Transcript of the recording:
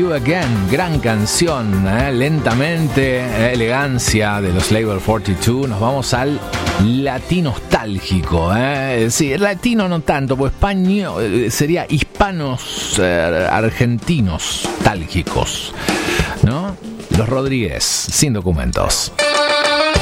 You Again, gran canción, lentamente, elegancia de los Label 42. Nos vamos al latino nostálgico, sí, latino no tanto, pues español sería hispanos argentinos nostálgicos, ¿no? Los Rodríguez, sin documentos.